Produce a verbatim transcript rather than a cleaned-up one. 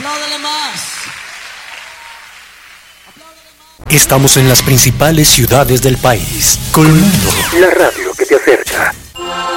Estamos en las principales ciudades del país. Colmado, la radio que te acerca.